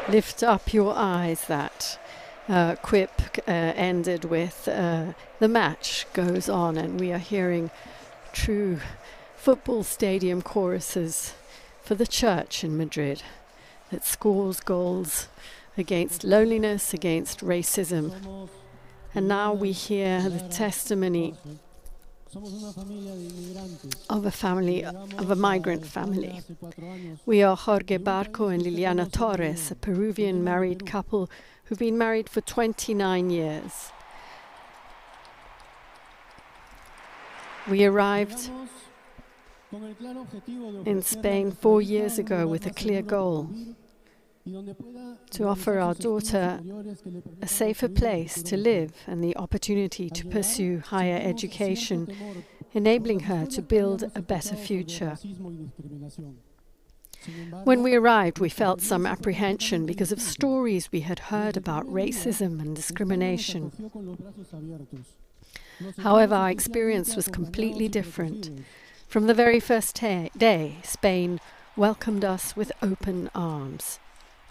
Lift up your eyes, that quip ended with the match goes on, and we are hearing true football stadium choruses for the church in Madrid that scores goals against loneliness, against racism. And now we hear the testimony of a migrant family. We are Jorge Barco and Liliana Torres, a Peruvian married couple who've been married for 29 years. We arrived in Spain 4 years ago with a clear goal: to offer our daughter a safer place to live and the opportunity to pursue higher education, enabling her to build a better future. When we arrived, we felt some apprehension because of stories we had heard about racism and discrimination. However, our experience was completely different. From the very first day, Spain welcomed us with open arms.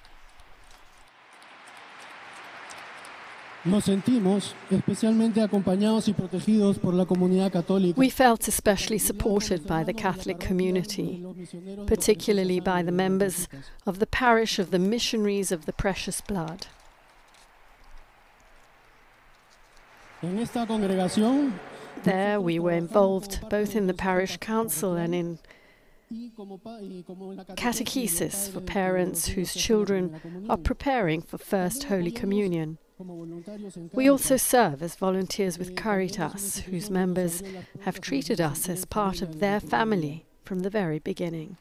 Nos sentimos especialmente acompañados y protegidos por la comunidad católica. We felt especially supported by the Catholic community, particularly by the members of the parish of the Missionaries of the Precious Blood. En esta congregación, there we were involved both in the parish council and in catechesis for parents whose children are preparing for First Holy Communion. We also serve as volunteers with Caritas, whose members have treated us as part of their family from the very beginning.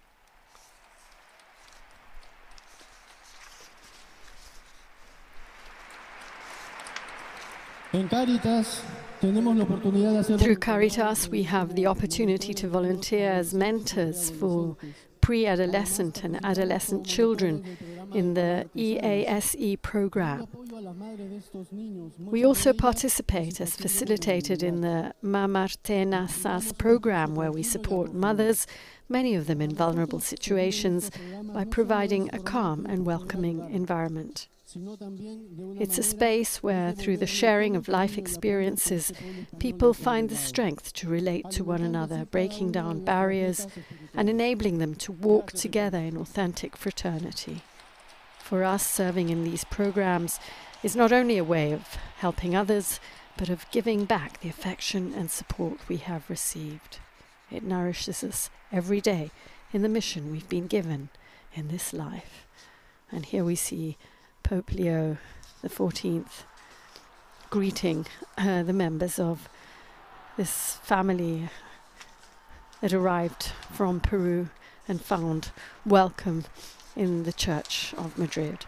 Through Caritas, we have the opportunity to volunteer as mentors for pre-adolescent and adolescent children in the EASE program. We also participate as facilitated in the Mamar Tenasas program, where we support mothers, many of them in vulnerable situations, by providing a calm and welcoming environment. It's a space where, through the sharing of life experiences, people find the strength to relate to one another, breaking down barriers and enabling them to walk together in authentic fraternity. For us, serving in these programs is not only a way of helping others, but of giving back the affection and support we have received. It nourishes us every day in the mission we've been given in this life. And here we see Pope Leo XIV greeting the members of this family that arrived from Peru and found welcome in the Church of Madrid.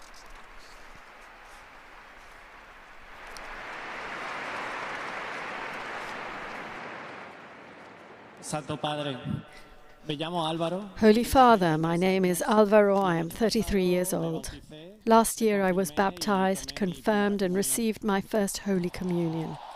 Santo Padre, me llamo Álvaro. Holy Father, my name is Álvaro. I am 33 years old. Last year I was baptized, confirmed, and received my first Holy Communion.